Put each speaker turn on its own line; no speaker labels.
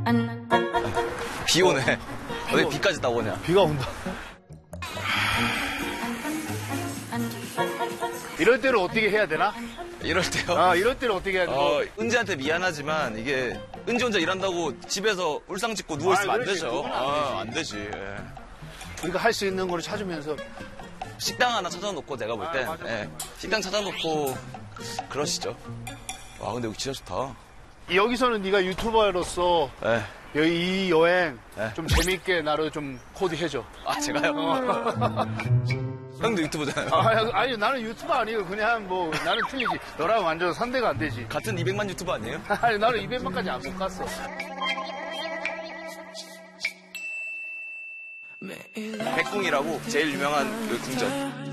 비 오네. 왜 비까지 따오냐?
비가 온다. 이럴 때는 어떻게 해야 되나?
이럴 때요?
아, 이럴 때는 어떻게 해야 되나?
은지한테 미안하지만 이게 은지 혼자 일한다고 집에서 울상 짓고 누워있으면 안
그렇지.
되죠.
그건 안
안 되지. 예.
우리가 할 수 있는 거를 찾으면서.
식당 하나 찾아놓고 내가 볼 때.
맞아.
예. 식당 찾아놓고 그러시죠. 와, 근데 여기 진짜 좋다.
여기서는 네가 유튜버로서
예.
이 여행
네.
좀 재밌게 나를 좀 코디해줘.
아, 제가요? 형도 유튜브잖아요.
아니, 나는 유튜버 아니고 그냥 뭐 나는 틀리지. 너랑 완전 상대가 안 되지.
같은 200만 유튜버 아니에요?
아니, 나는 200만까지 안 못 갔어.
백궁이라고 제일 유명한 그 궁전.